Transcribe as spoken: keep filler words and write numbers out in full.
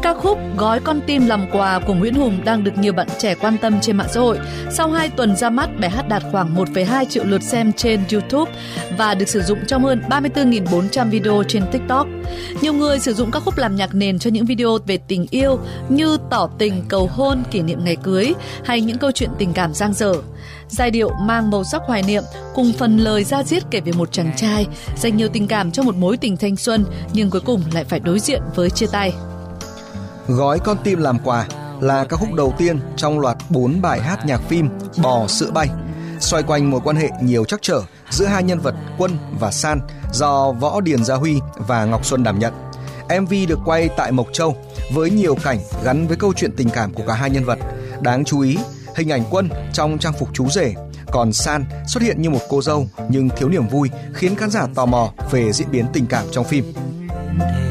Ca khúc Gói con tim làm quà của Nguyễn Hùng đang được nhiều bạn trẻ quan tâm trên mạng xã hội. Sau hai tuần ra mắt, bài hát đạt khoảng một phẩy hai triệu lượt xem trên YouTube và được sử dụng trong hơn ba mươi tư nghìn bốn trăm video trên TikTok. Nhiều người sử dụng ca khúc làm nhạc nền cho những video về tình yêu như tỏ tình, cầu hôn, kỷ niệm ngày cưới hay những câu chuyện tình cảm dang dở. Giai điệu mang màu sắc hoài niệm cùng phần lời da diết kể về một chàng trai dành nhiều tình cảm cho một mối tình thanh xuân nhưng cuối cùng lại phải đối diện với chia tay. Gói con tim làm quà là ca khúc đầu tiên trong loạt bốn bài hát nhạc phim Bò Sữa Bay, xoay quanh mối quan hệ nhiều trắc trở giữa hai nhân vật Quân và San do Võ Điền Gia Huy và Ngọc Xuân đảm nhận. em vê được quay tại Mộc Châu với nhiều cảnh gắn với câu chuyện tình cảm của cả hai nhân vật. Đáng chú ý, hình ảnh Quân trong trang phục chú rể, còn San xuất hiện như một cô dâu nhưng thiếu niềm vui, khiến khán giả tò mò về diễn biến tình cảm trong phim.